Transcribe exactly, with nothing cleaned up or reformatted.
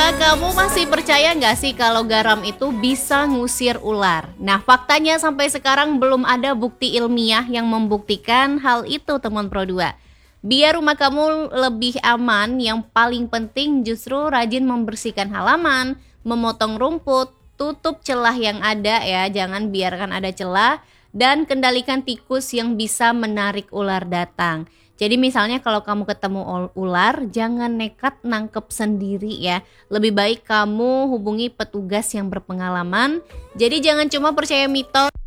rumah kamu masih percaya nggak sih kalau garam itu bisa ngusir ular? Nah, faktanya sampai sekarang belum ada bukti ilmiah yang membuktikan hal itu, teman Pro dua. Biar rumah kamu lebih aman, yang paling penting justru rajin membersihkan halaman, memotong rumput, tutup celah yang ada ya, jangan biarkan ada celah, dan kendalikan tikus yang bisa menarik ular datang. Jadi misalnya kalau kamu ketemu ular, jangan nekat nangkep sendiri ya. Lebih baik kamu hubungi petugas yang berpengalaman. Jadi jangan cuma percaya mitos.